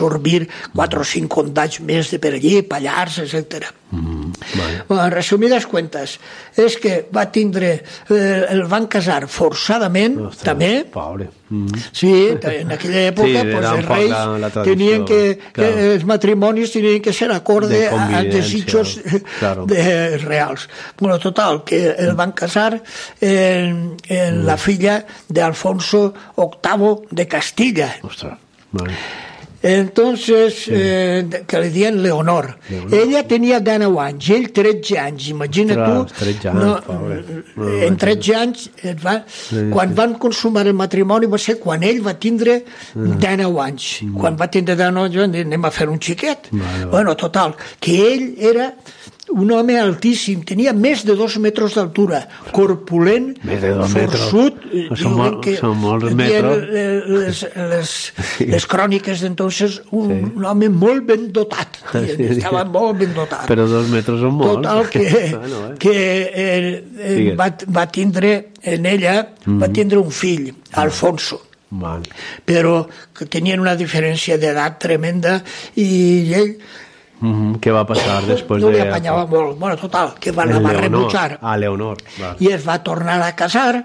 absorbir 4 o 5 condats més de per allí, Pallars, etc. En resumides cuentes, és que va tindre, el van casar forçadament, també. Pobre. Sí, en aquella època els reis tenien que, els matrimonis tenien que ser acorde als desitjos reals. Bueno, total, que el van casar en la filla d'Alfonso VIII de Castilla. Ostres, vale. Entonces, que li diuen Leonor. Ella tenia 19 anys, ell 13 anys. Imagina tu, en 13 anys, quan van consumar el matrimoni va ser quan ell va tindre 19 anys. Quan va tindre 19 anys van dir, anem a fer un xiquet. Bueno, total, que ell era un home altíssim, tenia més de 2 metres d'altura, corpulent, forçut, són molts metres. Les cròniques d'entonces, un home molt ben dotat, estava molt ben dotat. Però 2 metres són molts. Total, que va tindre en ella, va tindre un fill, Alfonso. Però que tenien una diferència d'edat tremenda i ell què va passar després no li apanyava molt. Bueno, total, que la va rebutjar. Leonor. I es va tornar a casar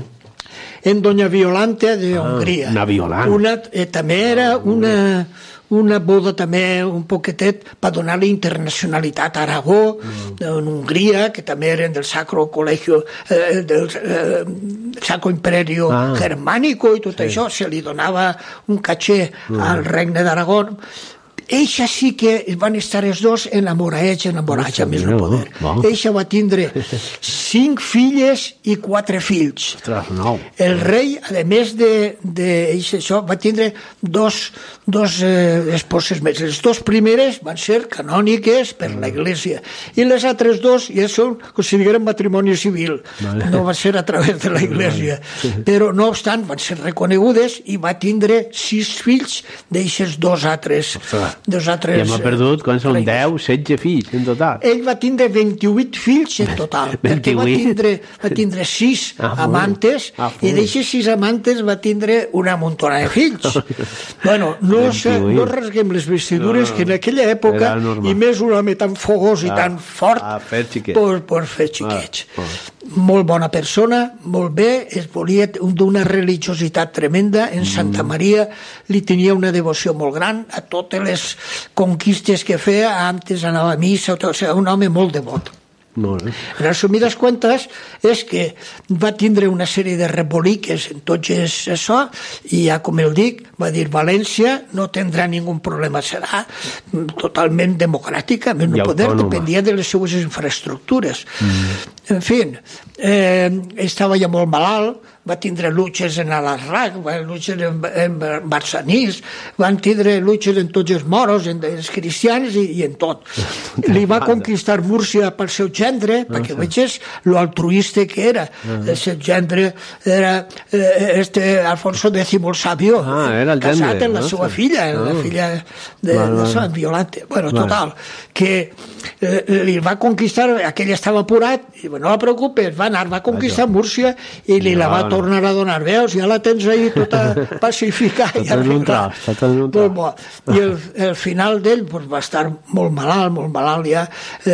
en Doña Violante de Hongria. Una Violante. També era una boda també un poquetet per donar-li internacionalitat a Aragó, en Hongria, que també eren del Sacro Colegio, del Sacro Imperio Germánico i tot això, se li donava un caché al regne d'Aragó. Eixa sí que van estar els dos enamorats, a més no poder. Eixa va tindre 5 filles i 4 fills. El rei, a més d'això, va tindre dos esposes més. Les 2 primeres van ser canòniques per la Iglesia i les altres 2 ja són, com si diguem, matrimoni civil. No va ser a través de la Iglesia. Però, no obstant, van ser reconegudes i va tindre 6 fills d'eixes 2 altres. Ja m'ha perdut, quan són 10, 16 fills en total. Ell va tindre 28 fills en total, perquè va tindre 6 amantes i d'aquestes 6 amantes va tindre una muntona de fills. Bueno, no rasguem les vestidures que en aquella època, i més un home tan fogós i tan fort, per fer xiquets. Molt bona persona, molt bé, es volia d'una religiositat tremenda. En Santa Maria li tenia una devoció molt gran a totes les conquistes que feia, antes anava a missa, un home molt devot. En resumides cuentas és que va tindre una sèrie de reboliques en tots això i ja com el dic, va dir València no tindrà ningú problema, serà totalment democràtica, més no poder, dependia de les seues infraestructures. En fi, estava ja molt malalt, va tindre luches en Alarraq, luches en Barçanís, van tindre luches en tots els moros, en els cristians i en tot. Li va conquistar Múrcia pel seu gendre, perquè vegis lo altruista que era. El seu gendre era Alfonso X el Sabio, casat amb la seva filla, la filla de Sant Violante. Bueno, total, que li va conquistar, aquell estava apurat, i no la preocupes, va conquistar Múrcia i li la va tornar a donar, veus, ja la tens ahí tota pacificada i arreglada. I el final d'ell va estar molt malalt ja,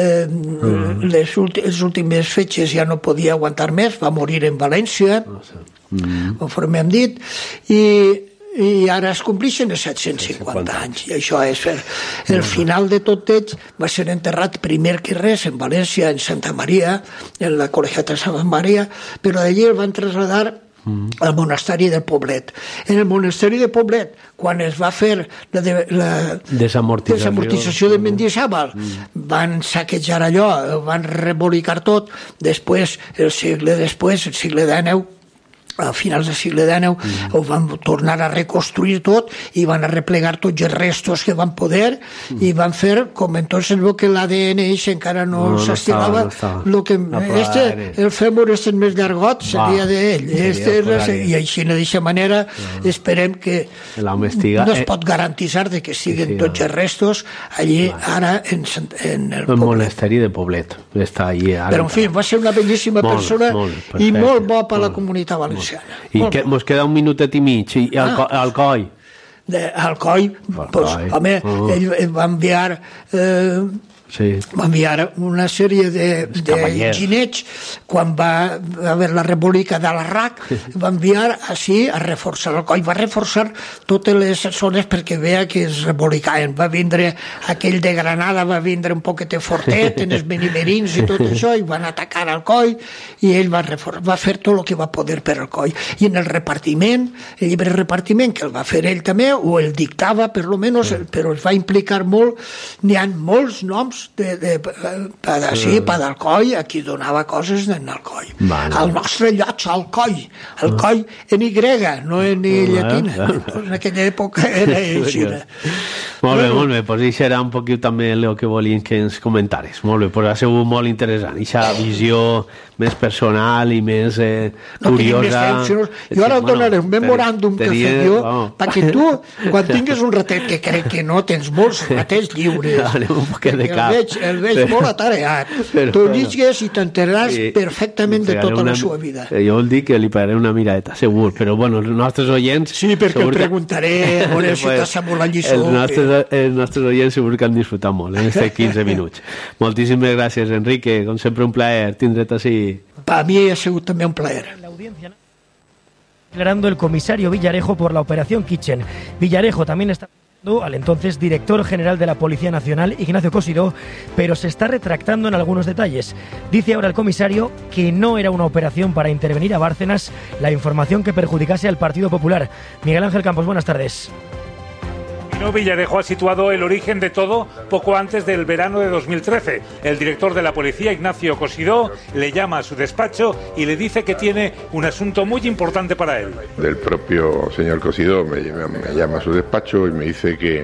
les últimes fetges ja no podia aguantar més, va morir en València, conforme hem dit, i ara es complixen els 750 anys, i això és el final de tot ells. Va ser enterrat primer que res en València, en Santa Maria, en la Col·legiata de Santa Maria, però d'allí el van traslladar al monasteri del Poblet. En el monasteri de Poblet, quan es va fer la desamortització de Mendizábal, van saquejar allò, van rebolicar tot. Després, el segle XIX, a finals del segle XIX ho van tornar a reconstruir tot i van arreplegar tots els restos que van poder i van fer, com entonces veu que l'ADN encara no s'estilava, el fèmur és el més llargot, seria d'ell, i així d'aquesta manera esperem que no es pot garantitzar de que siguin tots els restos allí ara en el monasteri de Poblet. Però en fi, va ser una bellíssima persona i molt bo per a la comunitat valenciana. I mos queda un minutet i mig, i Alcoi? al coll, pues, home, ell va enviar... va enviar una sèrie de ginets quan va haver la rebolica de l'Arraq, va enviar així a reforçar el coll, va reforçar totes les zones perquè veia que es rebolicaven. Va vindre aquell de Granada, va vindre un poquet fortet en els benimerins i tot això, i van atacar al coll, i ell va fer tot el que va poder per al coll. I en el repartiment, el llibre de repartiment, que el va fer ell també, o el dictava per lo menos, però es va implicar molt, n'hi ha molts noms d'Alcoi, a qui donava coses en Alcoi. El nostre lloc, Alcoi en Y, no en llatina. En aquella època era així. Molt bé, pues això era un poquet també el que volíem que ens comentares. Molt bé, pues ha sigut molt interessant, aquesta visió més personal i més curiosa. Jo ara et donaré un memoràndum que fer jo, perquè tu, quan tingues un ratet, que crec que no tens molts ratets lliures, el veig molt atareat, tu lligues i t'enteraràs perfectament de tota la seva vida. Jo vol dir que li pagaré una miradeta, segur, però bueno, els nostres oients... Sí, perquè el preguntaré, a veure si t'ha sabut la lliçó. Els nostres oients segur que han disfrutat molt en aquests 15 minuts. Moltíssimes gràcies, Enrique, com sempre un plaer tindre't així. Per mi ha sigut també un plaer. Declarando el comisario Villarejo por la operación Kitchen. Villarejo también está al entonces director general de la Policía Nacional, Ignacio Cosidó, pero se está retractando en algunos detalles. Dice ahora el comisario que no era una operación para intervenir a Bárcenas la información que perjudicase al Partido Popular. Miguel Ángel Campos, buenas tardes. Villarejo ha situado el origen de todo poco antes del verano de 2013. El director de la policía, Ignacio Cosidó, le llama a su despacho y le dice que tiene un asunto muy importante para él. El propio señor Cosidó me llama a su despacho y me dice que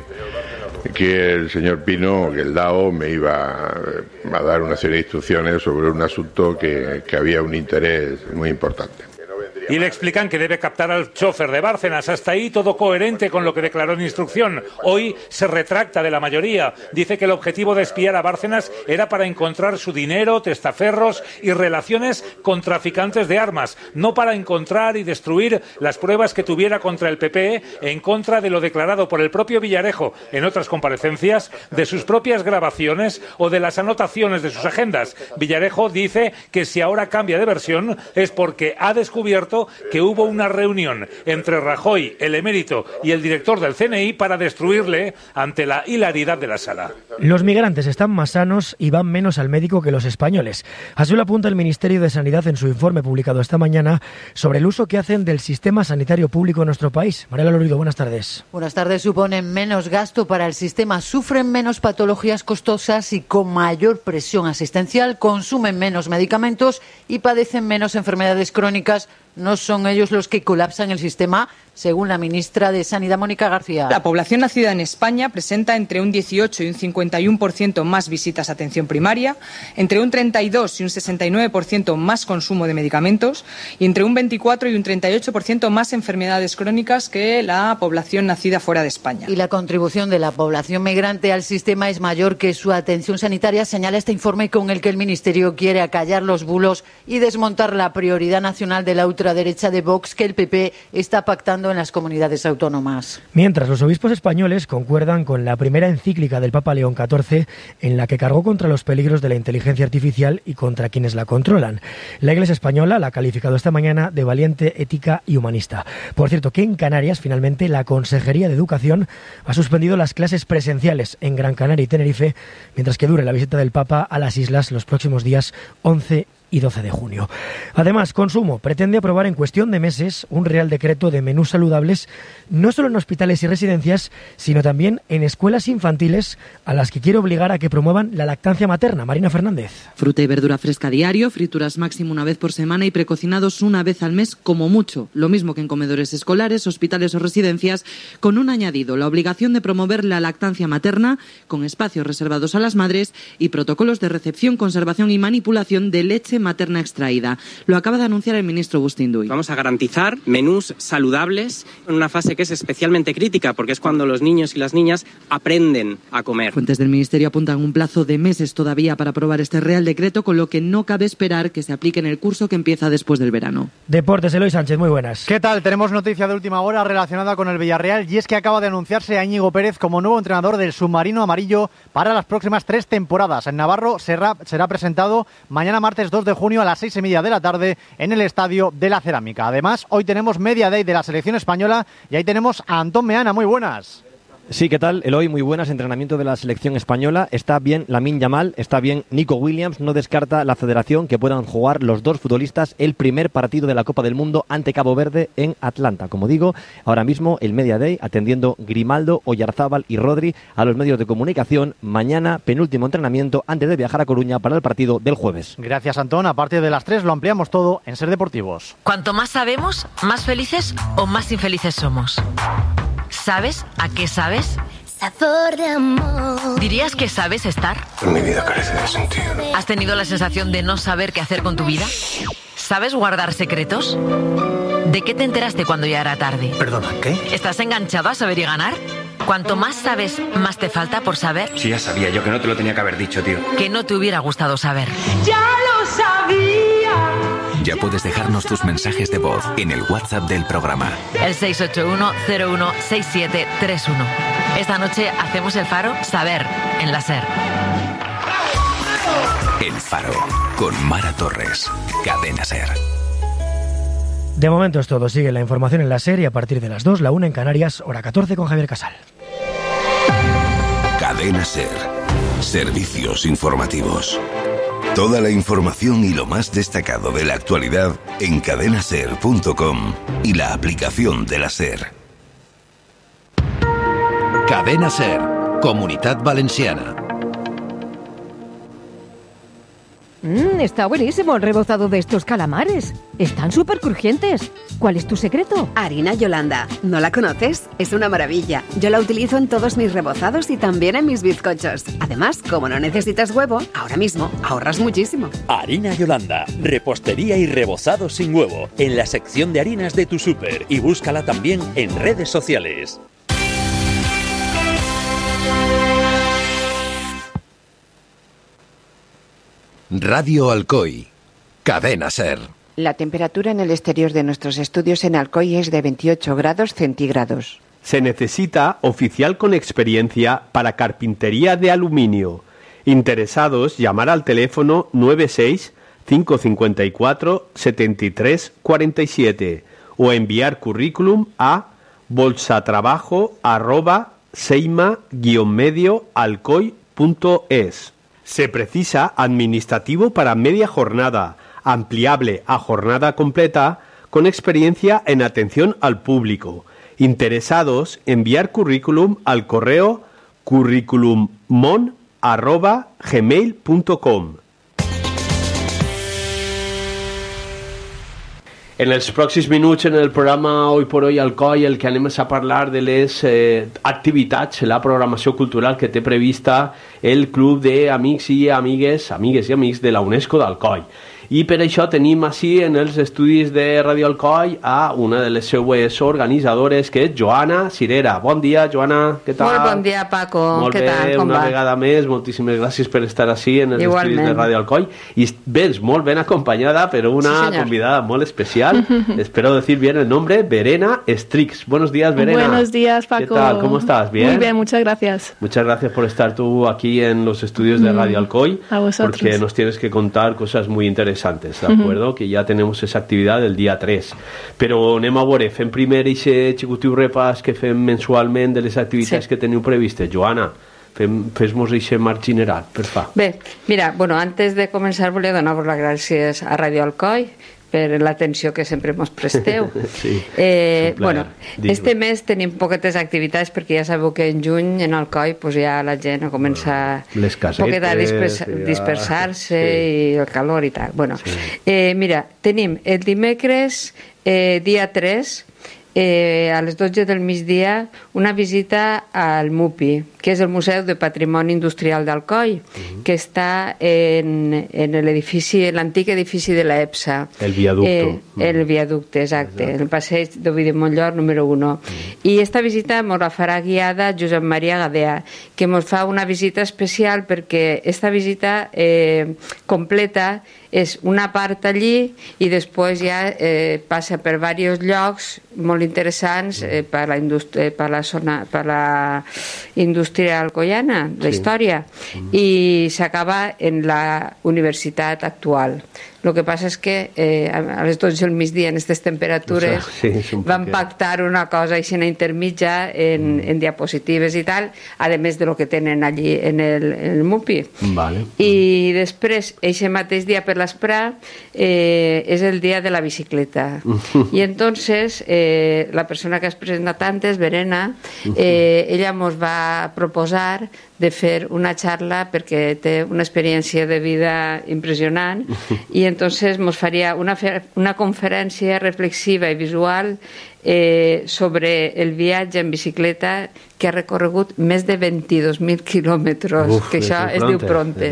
el señor Pino, que el DAO, me iba a dar una serie de instrucciones sobre un asunto que había un interés muy importante. Y le explican que debe captar al chofer de Bárcenas. Hasta ahí todo coherente con lo que declaró en instrucción. Hoy se retracta de la mayoría. Dice que el objetivo de espiar a Bárcenas era para encontrar su dinero, testaferros y relaciones con traficantes de armas, no para encontrar y destruir las pruebas que tuviera contra el PP en contra de lo declarado por el propio Villarejo en otras comparecencias, de sus propias grabaciones o de las anotaciones de sus agendas. Villarejo dice que si ahora cambia de versión es porque ha descubierto que hubo una reunión entre Rajoy, el emérito, y el director del CNI para destruirle ante la hilaridad de la sala. Los migrantes están más sanos y van menos al médico que los españoles. Así lo apunta el Ministerio de Sanidad en su informe publicado esta mañana sobre el uso que hacen del sistema sanitario público en nuestro país. Mariela Lorido, buenas tardes. Buenas tardes. Suponen menos gasto para el sistema, sufren menos patologías costosas y con mayor presión asistencial, consumen menos medicamentos y padecen menos enfermedades crónicas. No son ellos los que colapsan el sistema, según la ministra de Sanidad, Mónica García. La población nacida en España presenta entre un 18 y un 51% más visitas a atención primaria, entre un 32 y un 69% más consumo de medicamentos y entre un 24 y un 38% más enfermedades crónicas que la población nacida fuera de España. Y la contribución de la población migrante al sistema es mayor que su atención sanitaria, señala este informe con el que el Ministerio quiere acallar los bulos y desmontar la prioridad nacional de la ultraderecha de Vox que el PP está pactando en las comunidades autónomas. Mientras los obispos españoles concuerdan con la primera encíclica del Papa León XIV en la que cargó contra los peligros de la inteligencia artificial y contra quienes la controlan. La Iglesia española la ha calificado esta mañana de valiente, ética y humanista. Por cierto, que en Canarias finalmente la Consejería de Educación ha suspendido las clases presenciales en Gran Canaria y Tenerife mientras que dure la visita del Papa a las islas los próximos días 11 y 12 de junio. Además, Consumo pretende aprobar en cuestión de meses un Real Decreto de menús saludables no solo en hospitales y residencias, sino también en escuelas infantiles a las que quiere obligar a que promuevan la lactancia materna. Marina Fernández. Fruta y verdura fresca diario, frituras máximo una vez por semana y precocinados una vez al mes como mucho. Lo mismo que en comedores escolares, hospitales o residencias, con un añadido, la obligación de promover la lactancia materna con espacios reservados a las madres y protocolos de recepción, conservación y manipulación de leche materna extraída. Lo acaba de anunciar el ministro Bustinduy. Vamos a garantizar menús saludables en una fase que es especialmente crítica, porque es cuando los niños y las niñas aprenden a comer. Fuentes del Ministerio apuntan un plazo de meses todavía para aprobar este Real Decreto, con lo que no cabe esperar que se aplique en el curso que empieza después del verano. Deportes, Eloy Sánchez, muy buenas. ¿Qué tal? Tenemos noticia de última hora relacionada con el Villarreal, y es que acaba de anunciarse a Íñigo Pérez como nuevo entrenador del submarino amarillo para las próximas 3 temporadas. En Navarro será presentado mañana martes 2 de junio a las 6:30 de la tarde en el Estadio de la Cerámica. Además, hoy tenemos Media Day de la selección española y ahí tenemos a Antón Meana. Muy buenas. Sí, ¿qué tal? Eloy, muy buenas. Entrenamiento de la selección española. Está bien Lamine Yamal, está bien Nico Williams. No descarta la federación que puedan jugar los dos futbolistas el primer partido de la Copa del Mundo ante Cabo Verde en Atlanta. Como digo, ahora mismo el Media Day atendiendo Grimaldo, Oyarzábal y Rodri a los medios de comunicación. Mañana, penúltimo entrenamiento antes de viajar a Coruña para el partido del jueves. Gracias, Antón. A partir de las 3 lo ampliamos todo en Ser Deportivos. Cuanto más sabemos, más felices o más infelices somos. ¿Sabes a qué sabes? Sabor de amor. ¿Dirías que sabes estar? Mi vida carece de sentido. ¿Has tenido la sensación de no saber qué hacer con tu vida? ¿Sabes guardar secretos? ¿De qué te enteraste cuando ya era tarde? ¿Perdona, qué? ¿Estás enganchado a saber y ganar? Cuanto más sabes, más te falta por saber. Sí, ya sabía yo que no te lo tenía que haber dicho, tío. Que no te hubiera gustado saber. ¡Ya lo sabía! Ya puedes dejarnos tus mensajes de voz en el WhatsApp del programa. El 681-016731. Esta noche hacemos el Faro Saber en la SER. El Faro, con Mara Torres. Cadena SER. De momento es todo. Sigue la información en la SER y a partir de las 2, la 1 en Canarias, hora 14 con Javier Casal. Cadena SER. Servicios informativos. Toda la información y lo más destacado de la actualidad en cadenaser.com y la aplicación de la SER. Cadena SER, Comunitat Valenciana. Está buenísimo el rebozado de estos calamares. Están súper crujientes. ¿Cuál es tu secreto? Harina Yolanda. ¿No la conoces? Es una maravilla. Yo la utilizo en todos mis rebozados y también en mis bizcochos. Además, como no necesitas huevo, ahora mismo ahorras muchísimo. Harina Yolanda. Repostería y rebozado sin huevo. En la sección de harinas de tu súper. Y búscala también en redes sociales. Radio Alcoy, Cadena SER. La temperatura en el exterior de nuestros estudios en Alcoy es de 28 grados centígrados. Se necesita oficial con experiencia para carpintería de aluminio. Interesados, llamar al teléfono 96 554 73 47 o enviar currículum a bolsatrabajo@seima-medioalcoy.es. Se precisa administrativo para media jornada, ampliable a jornada completa, con experiencia en atención al público. Interesados, enviar currículum al correo curriculummon@gmail.com. En els pròxims minuts en el programa Hoy por Hoy Alcoy el que anem a parlar de les activitats, la programació cultural que té prevista el Club d'Amics i Amigues de la UNESCO d'Alcoy. I per això tenim així en els estudis de Radio Alcoy a una de les seues organitzadores, que és Joana Cirera. Bon dia, Joana, què tal? Molt bon dia, Paco. Molt què bé, tal, com una va? vegada més, moltíssimes gràcies per estar així en els estudis de Radio Alcoy. I vens molt ben acompanyada per una convidada molt especial. Espero decir bien el nombre, Verena Strix. Buenos días, Verena. Buenos días, Paco. ¿Qué tal? ¿Cómo estás? ¿Bien? Muy bien, muchas gracias. Muchas gracias por estar tú aquí en los estudios de Radio Alcoy. A vosotros. Porque nos tienes que contar cosas muy interesantes, ¿de acuerdo? Que ya tenemos esa actividad del día 3. Però anem a veure, fem primer aquest xicotiu repàs que fem mensualment de les activitats que teniu previstes. Joana, fes-nos aquest marc general, per fa. Bé, mira, bueno, antes de començar volia donar-vos les gràcies a Radio Alcoy per l'atenció que sempre ens presteu. Sí, bueno, este mes tenim poquetes activitats perquè ja sabeu que en juny en Alcoy pues, ja la gent comença les casetes, a dispersar-se i el calor i tal. Bueno, mira, tenim el dimecres dia 3 a les 12 del migdia una visita al MUPI, que és el Museu de Patrimoni Industrial d'Alcoi, que està en l'antic edifici de l'EPSA. El viaducto. El viaducte, exacte, el passeig d'Ovidi Montllor número 1. I esta visita ens la farà guiada Josep Maria Gadea, que ens fa una visita especial perquè esta visita completa és una part allí i després ja passa per diversos llocs molt interessants per la indústria alcoiana, la història, i s'acaba en la universitat actual. El que passa és que a les 12 del migdia en aquestes temperatures van pactar una cosa així intermitja en diapositives i tal, a més de lo que tenen allí en el MUPI. I després, aquest mateix dia per l'Esprà, és el dia de la bicicleta. I entonces la persona que has presentat antes, Verena, ella ens va proposar de fer una xarxa perquè té una experiència de vida impressionant i entonces ens faria una conferència reflexiva i visual sobre el viatge en bicicleta que ha recorregut més de 22.000 quilòmetres, que això es diu Pronte.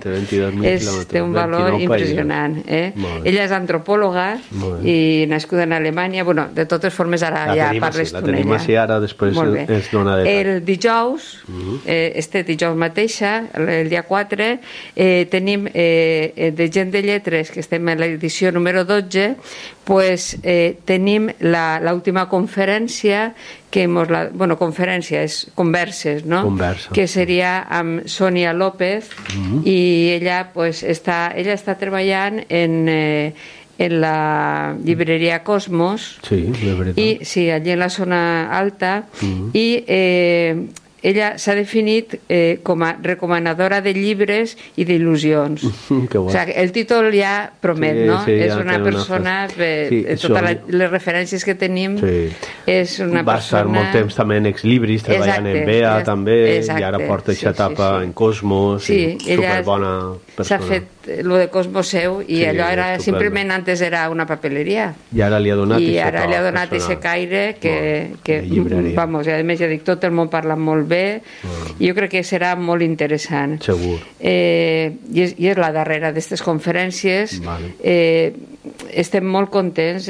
Té un valor impressionant. Ella és antropòloga i nascuda en Alemanya. Bueno, de totes formes ara ja parles tu n'ella. La tenim així, ara després es dona detall. El dijous, este dijous mateixa, el dia 4, tenim de Gent de Lletres, que estem en l'edició número 12, pues tenim l'última conferència conferència és converses, no? Que seria amb Sònia López i ella està treballant en la llibreria Cosmos i allí en la zona alta i ella s'ha definit com a recomanadora de llibres i d'il·lusions. O sigui, el títol ja promet, no? És una persona, totes les referències que tenim, és una persona... Va estar molt temps també en Exlibris, treballant en BEA també, i ara porta aquesta etapa en Cosmos, superbona persona. S'ha fet lo de Cosmos seu i allò era, simplement antes era una papeleria. I ara li ha donat aquest caire que, vamos, a més ja dic, tot el món parla molt bé, i jo crec que serà molt interessant. Segur. I és la darrera d'aquestes conferències. Estem molt contentes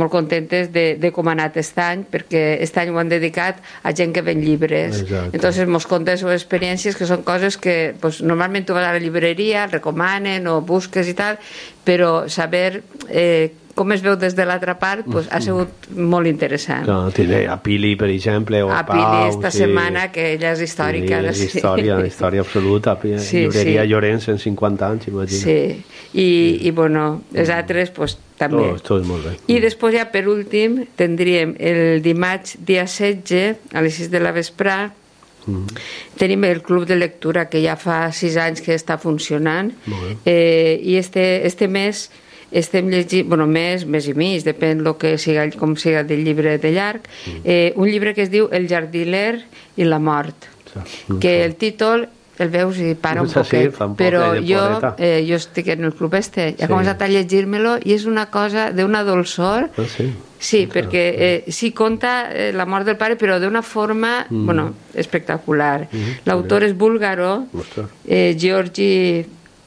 de com ha anat aquest any, perquè aquest any ho han dedicat a gent que ven llibres. Entonces mos contes experiències que són coses que normalment tu vas a la llibreria, recomanen o busques i tal, però saber com es veu des de l'altra part ha sigut molt interessant. A Pili, per exemple, o a Pili esta setmana, que ella és històrica. És història absoluta. Llibreria Llorenç en 50 anys, imagina. Sí, i bueno, els altres també. Tot molt bé. I després ja per últim tindríem el dimarts dia 16 a les 6 de la vesprà. Tenim el club de lectura que ja fa 6 anys que està funcionant i este mes estem llegint, mes i mig, depèn com siga del llibre de llarg, un llibre que es diu El jardiler i la mort, que el títol el veus i para un poquet, però jo estic en el club he començat a llegir-me-lo i és una cosa d'una dolçor. Sí, perquè sí conta la mort del pare, però d'una forma espectacular. L'autor és búlgaro, Georgi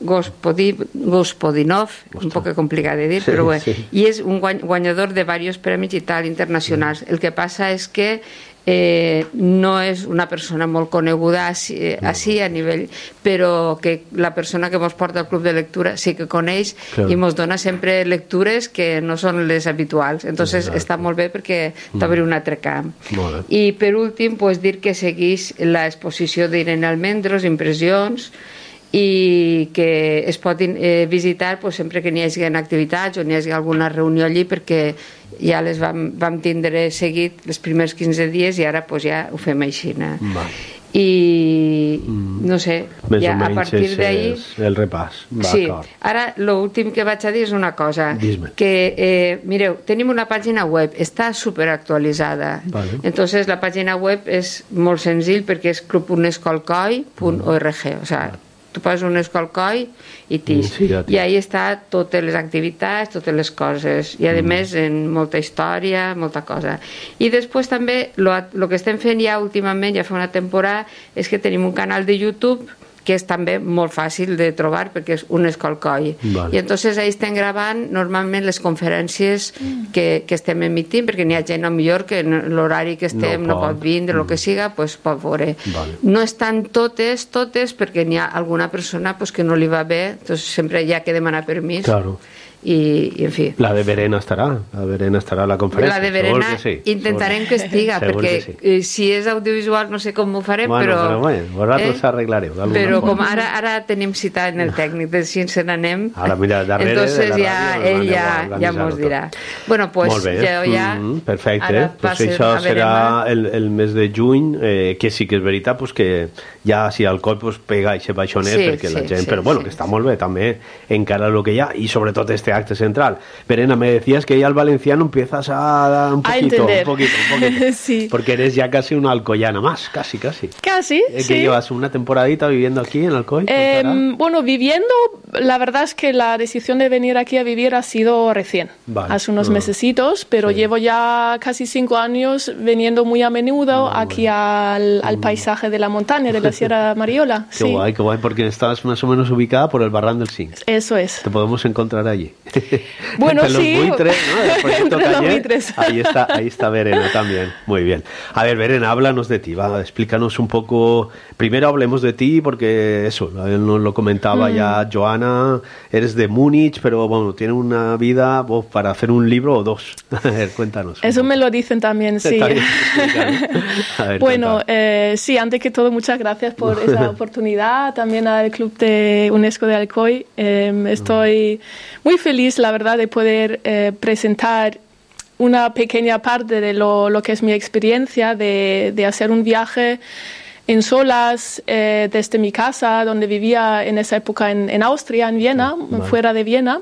Gospodinov, un poc complicat de dir, però bé, i és un guanyador de diversos premis i tal internacionals. El que passa és que no és una persona molt coneguda així a nivell, però que la persona que ens porta al club de lectura sí que coneix i ens dona sempre lectures que no són les habituals. Entonces està molt bé perquè t'obre un altre camp. I per últim, dir que segueix l'exposició d'Irene Almendros, Impressions, i que es pot visitar sempre que n'hi hagi activitats o n'hi hagi alguna reunió allí, perquè ja les vam tindre seguit els primers 15 dies i ara ja ho fem així. I no sé, ja a partir d'ahir el repàs. Sí, ara l'últim que vaig a dir és una cosa, que mireu, tenim una pàgina web, està superactualitzada, entonces la pàgina web és molt senzill perquè és club.escolcoi.org, o sigui, tu poses un escolcoll i tis. I ahí està totes les activitats, totes les coses, i a més en molta història, molta cosa. I després també el que estem fent ja últimament, ja fa una temporada, és que tenim un canal de YouTube que és també molt fàcil de trobar perquè és un escolcoll. I entonces ahí estem gravant normalment les conferències que estem emitint, perquè n'hi ha gent a millor que en l'horari que estem no pot vindre, el que siga, pues pot veure. No estan totes, perquè n'hi ha alguna persona pues, que no li va bé, entonces sempre hi ha que demanar permís. Claro. I en fi. La de Verena estarà a la conferència. La de Verena intentarem que estiga, perquè si és audiovisual no sé com ho farem, però vosaltres arreglareu. Però com ara tenim citat en el tècnic, si ens n'anem, entonces ell ja mos dirà. Bueno, pues jo ja... Perfecte, pues això serà el mes de juny, que sí que és veritat que ja si el cop pega i se baixonet, perquè la gent... Però bueno, que està molt bé també encara el que hi ha, i sobretot este acte central. Verena, me decías que ya el valenciano empiezas a dar un poquito. Sí. Porque eres ya casi una alcoyana más, casi. Casi, ¿Que sí. llevas una temporadita viviendo aquí en Alcoy? Bueno, viviendo, la verdad es que la decisión de venir aquí a vivir ha sido recién, hace unos mesecitos, pero llevo ya casi 5 años viniendo muy a menudo aquí al paisaje de la montaña, de la Sierra Mariola. Qué guay, porque estás más o menos ubicada por el Barran del Cinc. Eso es. Te podemos encontrar allí. Bueno, entre sí. Los buitres, ¿no? Entre los buitres. Ahí está Verena también. Muy bien. A ver, Verena, háblanos de ti. Explícanos un poco. Primero hablemos de ti, porque eso, nos lo comentaba ya Joana. Eres de Múnich, pero bueno, tienes una vida para hacer un libro o 2. A ver, cuéntanos. Eso me lo dicen también, sí. A ver, bueno, sí, antes que todo, muchas gracias por esa oportunidad. También al Club de UNESCO de Alcoy. Estoy muy feliz, la verdad, de poder presentar una pequeña parte de lo que es mi experiencia de hacer un viaje en solas desde mi casa, donde vivía en esa época en Austria, en Viena, fuera de Viena.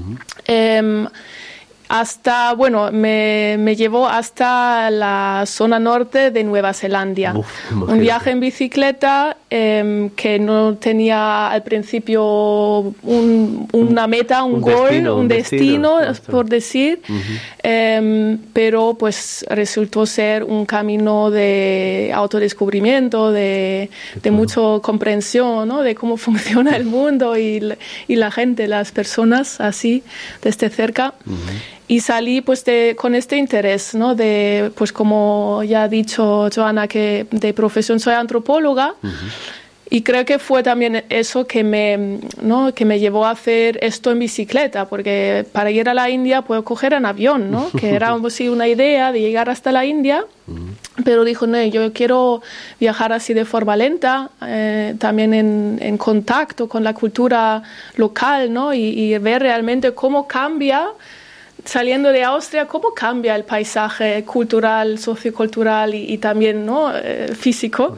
Hasta, bueno, me llevó hasta la zona norte de Nueva Zelanda. Un viaje en bicicleta que no tenía al principio una meta, un goal, un destino por decir, pero pues resultó ser un camino de autodescubrimiento, de mucha comprensión, ¿no? De cómo funciona el mundo y la gente, las personas, así, desde cerca. Y salí pues con este interés, ¿no? De, pues como ya ha dicho Joana, que de profesión soy antropóloga, y creo que fue también eso que me llevó a hacer esto en bicicleta, porque para ir a la India puedo coger en avión, ¿no? Que era sí, una idea de llegar hasta la India, pero dijo, no, yo quiero viajar así de forma lenta, también en contacto con la cultura local, ¿no? Y ver realmente cómo cambia, saliendo de Austria, cómo cambia el paisaje cultural, sociocultural y también, ¿no? Físico.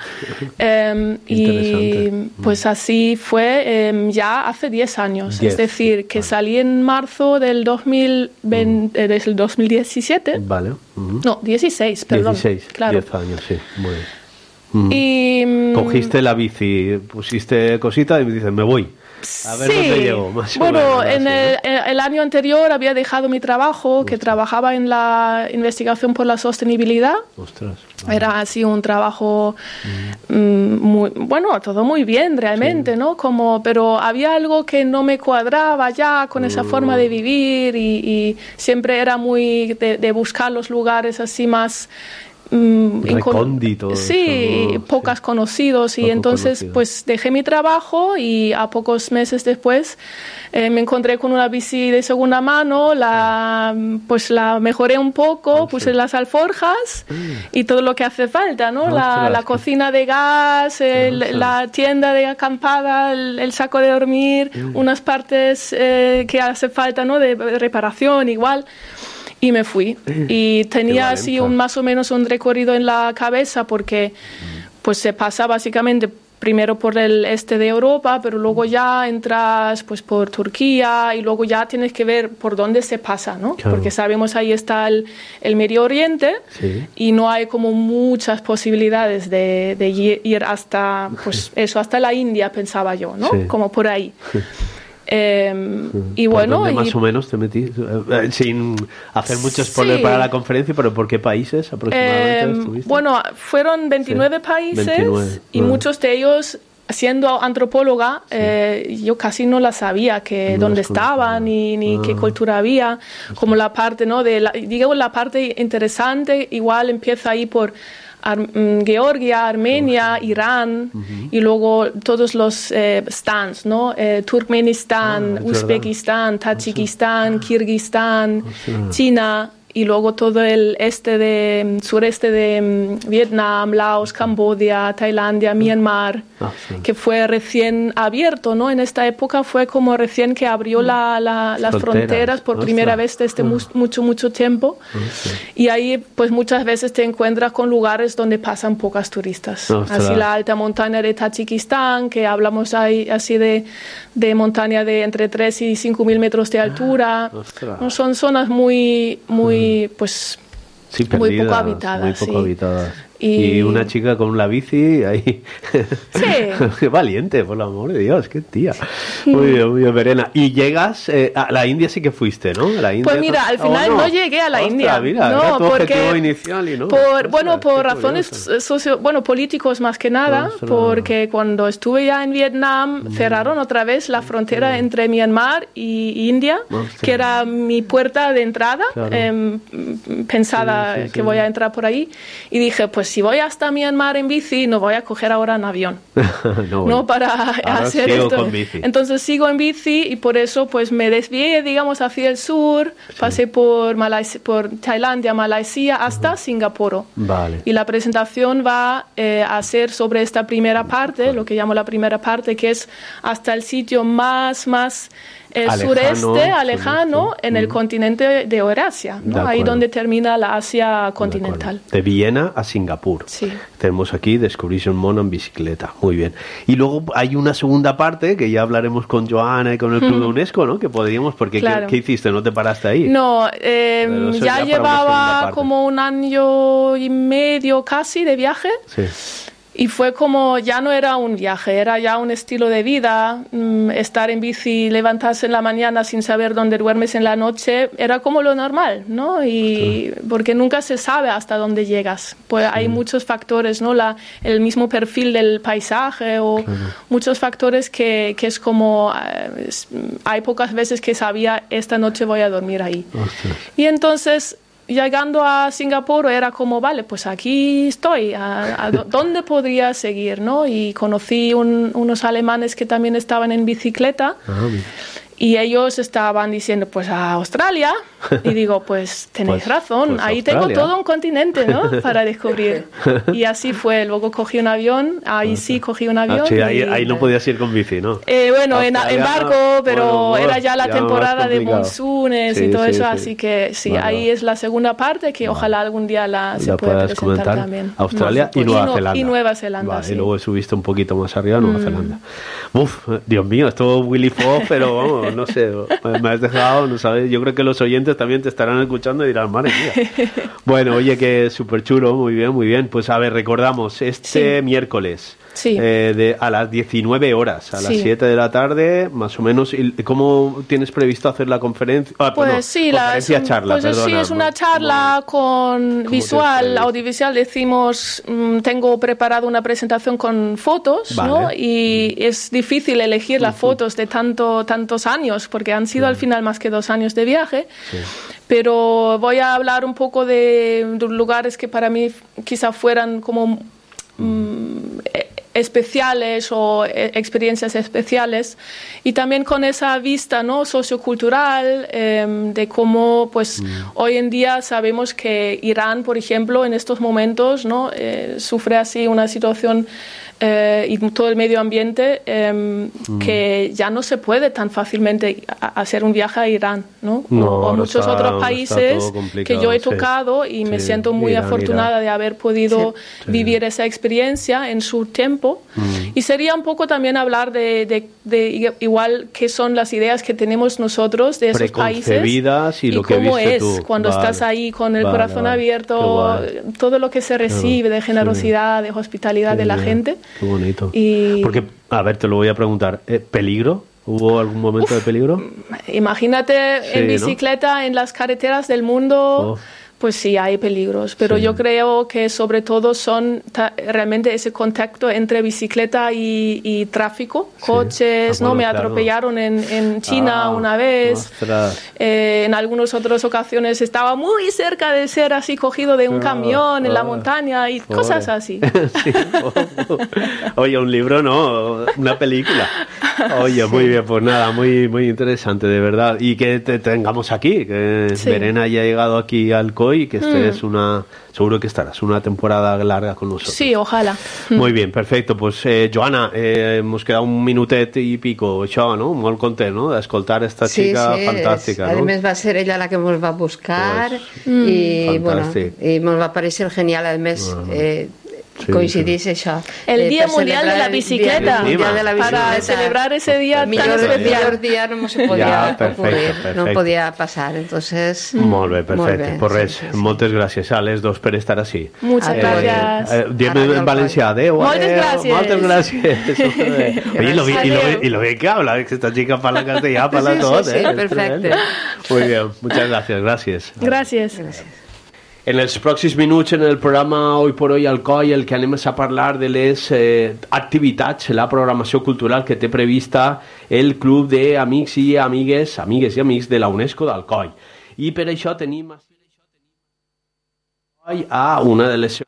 Y pues así fue ya hace 10 años. Es decir, que salí en marzo del 2017. Vale. No, 16, perdón. 16, claro. 10 años, sí. Muy bien. Y cogiste la bici, pusiste cosita y me dices, me voy. A ver dónde llego, más bueno, o menos, el año anterior había dejado mi trabajo, que trabajaba en la investigación por la sostenibilidad. Ostras. Era así un trabajo muy bueno, todo muy bien realmente, ¿no? Pero había algo que no me cuadraba ya con esa forma de vivir y siempre era muy de buscar los lugares así más recónditos, sí, pocas conocidos, y entonces pues dejé mi trabajo y a pocos meses después me encontré con una bici de segunda mano, la mejoré un poco, puse las alforjas y todo lo que hace falta, ¿no? La cocina de gas, la tienda de acampada, el saco de dormir, unas partes que hace falta, ¿no? De reparación igual. Y me fui. Y tenía así más o menos un recorrido en la cabeza, porque pues se pasa básicamente primero por el este de Europa, pero luego ya entras pues por Turquía y luego ya tienes que ver por dónde se pasa, ¿no? Claro. Porque sabemos ahí está el Medio Oriente y no hay como muchas posibilidades de ir hasta, pues eso, hasta la India, pensaba yo, ¿no? Como por ahí. Y bueno, ¿por dónde más o menos te metí? Sin hacer mucho spoiler para la conferencia, pero ¿por qué países aproximadamente estuviste? Bueno, fueron 29 países 29. Y muchos de ellos, siendo antropóloga, yo casi no la sabía que dónde estaban ni qué cultura había, como la parte, ¿no? Digo, la parte interesante igual empieza ahí por Georgia, Armenia, Irán y luego todos los stands, ¿no? Turkmenistán, Uzbekistán, Tayikistán, Kirguistán, China y luego todo el sureste de Vietnam, Laos, Camboya, Tailandia, Myanmar, que fue recién abierto, ¿no? En esta época fue como recién que abrió las fronteras por primera vez desde mucho tiempo. Y ahí pues muchas veces te encuentras con lugares donde pasan pocas turistas. Así la alta montaña de Tayikistán, que hablamos ahí así de montaña de entre 3 y 5.000 metros de altura. ¿No? Son zonas muy pues perdidas, muy poco habitadas. Muy poco habitadas. Y una chica con la bici ahí. Qué valiente, por el amor de Dios, qué tía. Muy bien, Verena. Y llegas a la India, sí que fuiste, ¿no? La India, pues mira, al final no llegué a la India. Mira, no, tu objetivo inicial y no. Por razones políticos más que nada, porque cuando estuve ya en Vietnam cerraron otra vez la frontera entre Myanmar y India, que era mi puerta de entrada, pensada que voy a entrar por ahí, y dije, pues si voy hasta Myanmar en bici, no voy a coger ahora un avión. No para hacer esto. Entonces sigo en bici y por eso pues me desvié, digamos, hacia el sur, pasé por Tailandia, Malasia, hasta Singapur. Vale. Y la presentación va a ser sobre esta primera parte, lo que llamo la primera parte, que es hasta el sitio más sureste, lejano, en el continente de Eurasia, ¿no? Ahí donde termina la Asia continental. De Viena a Singapur. Sí. Tenemos aquí Descubrirse un mono en bicicleta. Muy bien. Y luego hay una segunda parte que ya hablaremos con Joana y con el Club de UNESCO, ¿no? Que podríamos, porque ¿qué hiciste? ¿No te paraste ahí? No, ya llevaba como 1 año y medio casi de viaje. Sí. Y fue como, ya no era un viaje, era ya un estilo de vida. Estar en bici, levantarse en la mañana sin saber dónde duermes en la noche, era como lo normal, ¿no? Y porque nunca se sabe hasta dónde llegas. Pues hay muchos factores, ¿no? El mismo perfil del paisaje o muchos factores que es como, hay pocas veces que sabía, esta noche voy a dormir ahí. Y entonces, llegando a Singapur era como, vale, pues aquí estoy, ¿a dónde podría seguir, no? Y conocí unos alemanes que también estaban en bicicleta y ellos estaban diciendo, pues a Australia. Y digo, pues tenéis razón, ahí tengo todo un continente, ¿no? Para descubrir. Y así fue, luego cogí un avión, cogí un avión. Ahí no podías ir con bici, ¿no? Bueno, en barco, pero era ya la temporada de monsunes y todo eso, así que ahí es la segunda parte que ojalá algún día se pueda presentar también. Australia y Nueva Zelanda. Y Nueva Zelanda, Y luego subiste un poquito más arriba a Nueva Zelanda. Uf, Dios mío, es todo Willy Fogg, pero vamos, no sé, me has dejado, no sabes, yo creo que los oyentes también te estarán escuchando y dirán, madre mía. Bueno, oye, que súper chulo, muy bien. Pues a ver, recordamos, miércoles a las 19 horas, a las 7 de la tarde, más o menos. ¿Cómo tienes previsto hacer la conferencia? Charla, es una charla con audiovisual, decimos, tengo preparado una presentación con fotos, ¿no? Y es difícil elegir las fotos de tantos años, porque han sido al final más que 2 años de viaje. Pero voy a hablar un poco de lugares que para mí quizá fueran como especiales o experiencias especiales, y también con esa vista, ¿no? Sociocultural, de cómo pues hoy en día sabemos que Irán, por ejemplo, en estos momentos, ¿no? Sufre así una situación y todo el medio ambiente, que ya no se puede tan fácilmente hacer un viaje a Irán, ¿no? O muchos otros países que yo he tocado y me siento muy afortunada de haber podido vivir esa experiencia en su tiempo. Y sería un poco también hablar de igual qué son las ideas que tenemos nosotros de esos países y lo que cómo es tú. cuando estás ahí con el corazón abierto, todo lo que se recibe de generosidad, de hospitalidad de la gente. Qué bonito. Y porque, a ver, te lo voy a preguntar, ¿peligro? ¿Hubo algún momento de peligro? Imagínate en bicicleta, ¿no? En las carreteras del mundo, pues sí hay peligros, pero yo creo que sobre todo son realmente ese contacto entre bicicleta y tráfico, coches, ¿no? Me atropellaron en China una vez, en algunas otras ocasiones estaba muy cerca de ser así cogido de un camión en la montaña y cosas así. Oye, un libro, ¿no? Una película. Oye, muy bien, pues nada, muy, muy interesante, de verdad. Y que te tengamos aquí, que Verena haya llegado aquí al COI y que estés seguro que estarás una temporada larga con nosotros. Sí, ojalá. Muy bien, perfecto. Pues, Joana, hemos quedado un minutet i pico, això, no? Molt content, no?, d'escoltar esta chica fantàstica, no? A més va ser ella la que ens va buscar i, bueno, i ens va parecer genial, a més... coincidís això. El Día Mundial de la Bicicleta. Para celebrar ese día tan especial. Millor dia no se podia ocurrir, no podia passar, entonces... Molt bé, perfecte. Pues res, moltes gràcies a les dos per estar així. Muchas gracias. Dime en valencià, adeu. Moltes gràcies. Moltes gràcies. Oye, y lo bien que habla, que esta chica parla castellà, parla tot, Sí, perfecte. Muy bien, muchas gracias. Gracias. En els pròxims minuts en el programa Hoy por Hoy al COI el que anem és a parlar de les activitats, la programació cultural que té prevista el Club d'Amics i Amigues de la UNESCO d'Alcoi. I per això tenim a una de les...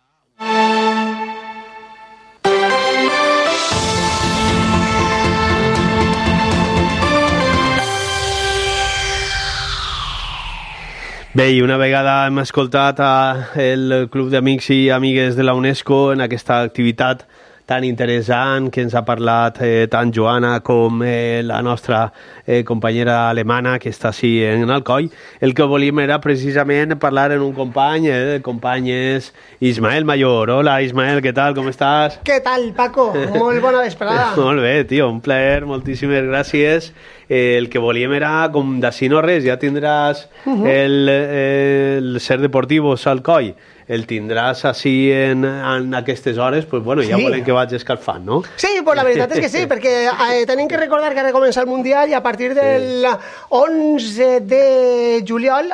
Bé, i una vegada hem escoltat el Club d'Amics i Amigues de la UNESCO en aquesta activitat tan interessant que ens ha parlat tant Joana com la nostra companyera alemana que està així en Alcoi. El que volíem era precisament parlar en un company, el company és Ismael Mayor. Hola Ismael, què tal, com estàs? Què tal, Paco? Molt bona vesprada. Molt bé, tio, un plaer, moltíssimes gràcies. El que volíem era, com d'ací no res, ja tindràs el Ser Deportivos Alcoi. El tindràs així en aquestes hores, pues bueno, ja volem que vaig escalfant, no? Sí, pues la veritat és que sí, perquè tenim que recordar que ara comença el Mundial i a partir del 11 de juliol,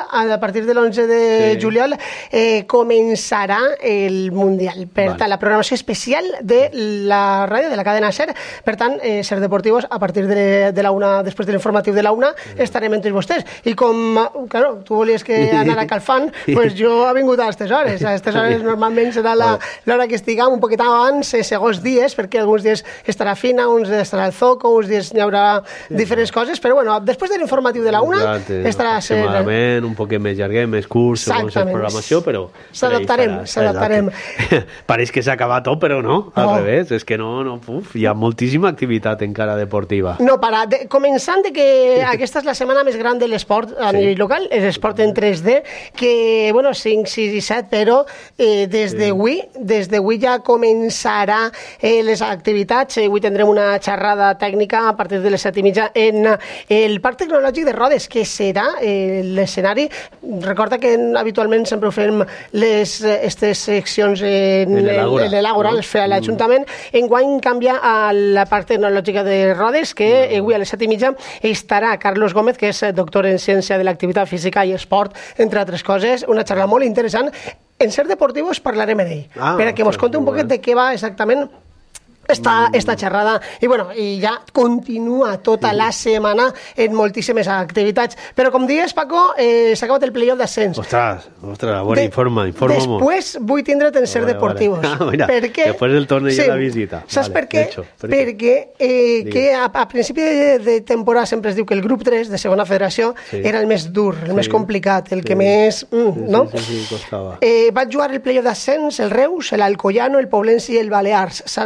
començarà el Mundial. Per tant, la programació especial de la ràdio, de la cadena SER. Per tant, Ser Deportivos, a partir de la una, després de l'informatiu de la una, estarem entre vostès. I com, claro, tu volies que anara calfant, pues jo he vingut a aquestes hores. A aquestes hores normalment serà l'hora que estiguem un poquet abans, segons dies, perquè alguns dies estarà fina, uns estarà el Zoco, uns dies hi haurà diferents coses, però bueno, després de l'informatiu de la una estarà... Aproximadament, un poquet més llarguet, més curt, segons la programació, però... S'adaptarem. Pareix que s'ha acabat tot, però no, al revés, és que no, hi ha moltíssima activitat encara deportiva. No para, començant de que aquesta és la setmana més gran de l'esport a nivell local, és esport en 3D, que, bueno, 5, 6 i 7, però des d'avui ja començarà les activitats. Avui tindrem una xerrada tècnica a partir de les 7:30 en el Parc Tecnològic de Rodes, que serà l'escenari. Recorda que habitualment sempre ho fem aquestes seccions en l'Àgora, les fa l'Ajuntament. Enguany canvia a la Parc Tecnològica de Rodes, que avui a les 7:30 estarà Carlos Gómez, que és doctor en Ciència de l'Activitat Física i Esport, entre altres coses. Una xerrada molt interessant. En Ser Deportivos parlarem amb ell, perquè ens conti un poquet de què va exactament esta xerrada, i bueno, i ja continua tota la setmana en moltíssimes activitats, però com dius, Paco, s'ha acabat el playoff d'ascens. Ostres, bueno, informa després vull tindre't en Ser Deportivos. Mira, després del torneig de la visita. Saps per què? Perquè que a principi de temporada sempre es diu que el grup 3 de segona federació era el més dur, el més complicat, el que més... no? Sí, costava. Vaig jugar el playoff d'ascens, el Reus, l'Alcoyano, el Poblense i el Balears. Saps molts han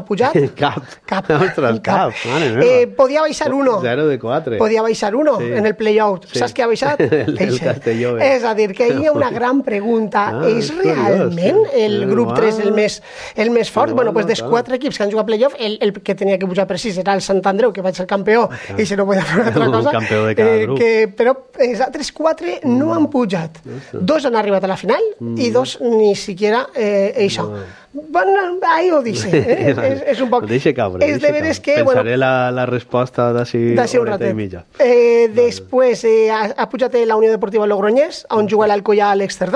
han pujat. Cap. Ostres, cap. Mare meva. Podia baixar 1. 0 de 4. Podia baixar 1 en el play-out. Saps què ha baixat? El Castelló. És a dir, que hi ha una gran pregunta. És realment el grup 3 el més fort? Bueno, doncs dels 4 equips que han jugat playoff, el que tenia que pujar per 6 era el Sant Andreu, que va ser campió, i si no podia fer una altra cosa. Un campió de cada grup. Però els altres 4 no han pujat. 2 han arribat a la final i 2 ni siquiera això. Bueno, ahí ho dice. És un poc... Deixa cabre. És de veres que... Pensaré la resposta d'ací un ratet. Després ha pujat la Unió Deportiva Logroñés, on juga l'Alcoyà a l'Exterdà.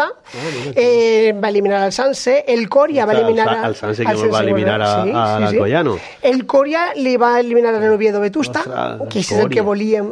Va eliminar el Sanse. El Coria va eliminar... El Sanse que va eliminar a l'Alcoyano. El Coria li va eliminar a l'Oviedo Vetusta, que és el que volíem.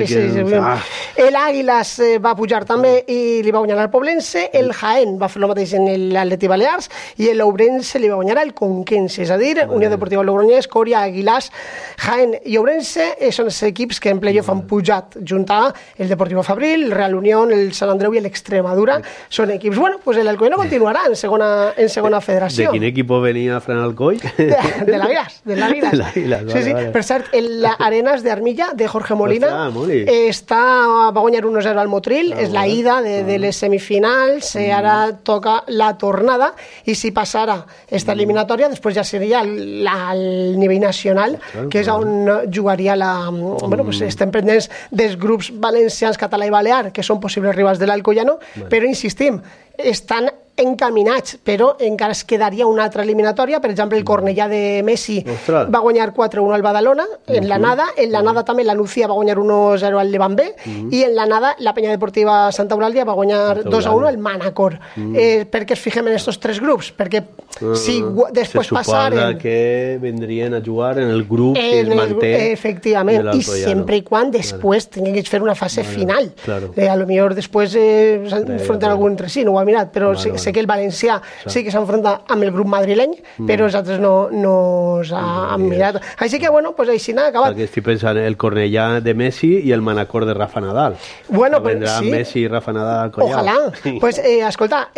L'Àguilas va pujar també i li va guanyar al Poblense. El Jaén va fer el mateix en l'Atleti Balears i l'Ourense li va guanyar el Conquense, és a dir, Unió Deportiva Logroñés, Coria, Aguilars, Jaén i Ourense són els equips que en playoff han pujat junt a el Deportivo Fabril, el Real Unión, el Sant Andreu i l'Extremadura. Són equips, bueno, pues l'Alcoy no continuarà en segona federació. ¿De quin equipo venia Fran Alcoy? De l'Águilas. Sí. Per cert, l'Arenas de Armilla, de Jorge Molina, va guanyar 1-0 al Motril, és la ida de les semifinals, ara toca la tornada, i si passara esta eliminatòria, després ja seria al nivell nacional, que és on jugaria estem pendents dels grups valencians, català i balear, que són possibles rivals de l'Alcoyano, però insistim, estan encaminats, però encara es quedaria una altra eliminatòria. Per exemple, el Cornellà de Messi va guanyar 4-1 al Badalona en l'anada també la Nucía va guanyar 1-0 al Levant B, i en l'anada la Peña Deportiva Santa Eulàlia va guanyar 2-1 al Manacor. Per què es fixem en estos 3 grups? Perquè si després passaren... Se suposa que vendrien a jugar en el grup que es manté... Efectivament, i sempre i quan després tinguin que fer una fase final. A lo millor després s'enfronten algú entre si, no ho ha mirat, però sé que el valencià sí que s'enfronta amb el grup madrileny, però els altres no s'han mirat. Així que, bueno, pues així n'ha acabat. Perquè estic pensant el Cornellà de Messi i el Manacor de Rafa Nadal. Bueno, vendrà Messi i Rafa Nadal al Collao. Ojalà. Pues, escolta,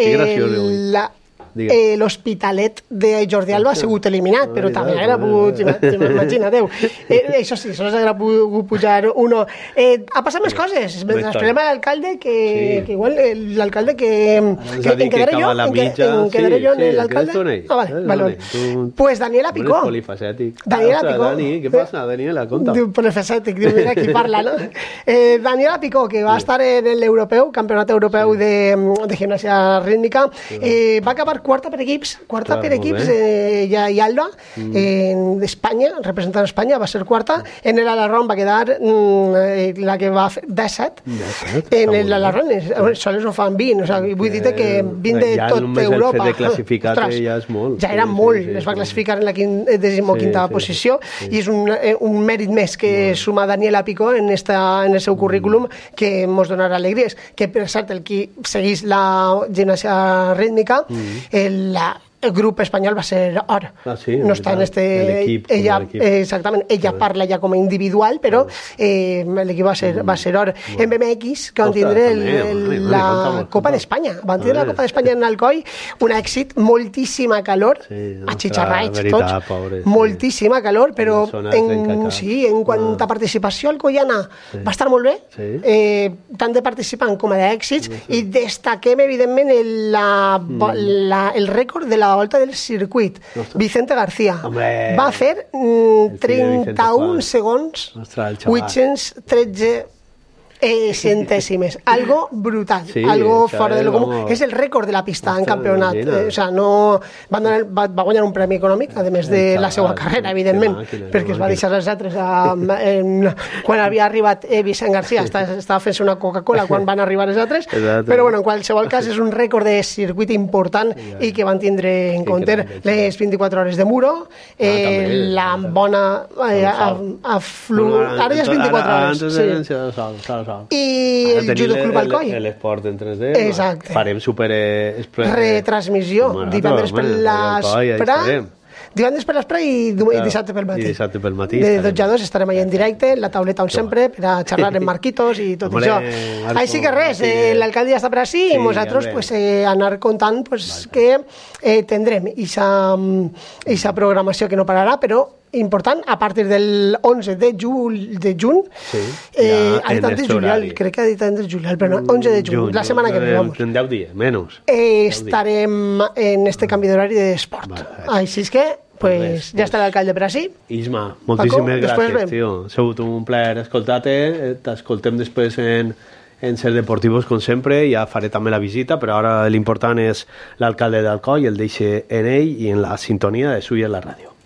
l'Hospitalet de Jordi Alba ha sigut eliminat, però també haguera pogut, imagina-teu. Això sí, sols haguera pogut pujar 1. Ha passat més coses. Esperem a l'alcalde que igual l'alcalde que en quedaré jo en l'alcalde. Vale. Pues Daniela Picó. Daniela Picó. Dani, què passa? Daniela, conta. Polifacètic, mira qui parla, no? Daniela Picó, que va estar en l'europeu, campionat europeu de gimnàsia rítmica, va acabar quarta per equips i Alba en Espanya, representant Espanya, va ser quarta. En l'Alarrón va quedar la que va fer 17. En l'Alarrón sols ho fan 20, o sigui, vull dir que 20 de tot Europa. Ja el fet de classificar-te ja és molt. Ja era molt, es va classificar en la 15ª posició, i és un mèrit més que suma Daniela Picó en el seu currículum, que mos donarà alegries. Que, per cert, el qui seguís la gimnàsia rítmica, el grup espanyol va ser or. No està en exactament, ella parla ja com a individual, però l'equip va ser or. En BMX, que van tindre la Copa d'Espanya. Van tindre la Copa d'Espanya en Alcoi, un èxit, moltíssima calor, atxitxarraits tots, moltíssima calor, però en quant a participació alcoiana va estar molt bé, tant de participant com a d'èxits, i destaquem evidentment el rècord de la volta del circuit. Vicente García va fer 31 segons 813 centèsimes, algo brutal, algo fora de lo comú. És el rècord de la pista en campionat, o sea, no va guanyar un premi econòmic, a més de la seva carrera, evidentment, perquè es va deixar els altres quan havia arribat Vicent García, estava fent-se una Coca-Cola quan van arribar els altres, però bueno, en qualsevol cas és un rècord de circuit important i que van tindre en compte les 24 hores de muro, la bona ara ja és 24 hores, i el Judo Club Alcoi, l'esport en 3D. Exacte. Farem super retransmissió divendres per l'espre, divendres per l'espre i dissabte pel matí. I dissabte pel matí. De 12 a 2 estarem allà en directe, la tauleta on sempre, per a xerrar amb Marquitos i tot això. Així que res, l'alcalde ja està per ací i nosaltres pues, anar contant pues, que tindrem aquesta programació que no pararà, però important, a partir del 11 de juny, ha dit antes juliol, crec que ha dit antes juliol, però no, 11 de juny, la setmana que ve, vamos. En 10 dies, menys. Estarem en este canvi d'horari d'esport. Així és que, pues, ja està l'alcalde per ací. Isma, moltíssimes gràcies, tio. Ha sigut un plaer escoltar-te, t'escoltem després en Ser Deportivos, com sempre, ja faré també la visita, però ara l'important és l'alcalde d'Alcoi, el deixe en ell i en la sintonia de Suya la ràdio.